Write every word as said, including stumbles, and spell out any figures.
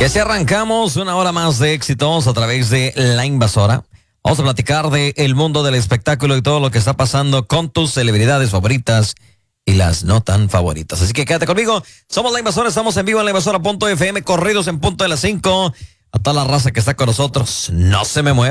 Y así arrancamos una hora más de éxitos a través de La Invasora. Vamos a platicar de el mundo del espectáculo y todo lo que está pasando con tus celebridades favoritas y las no tan favoritas. Así que quédate conmigo. Somos La Invasora, estamos en vivo en la invasora punto f m, corridos en punto de las cinco. A toda la raza que está con nosotros, no se me mueva.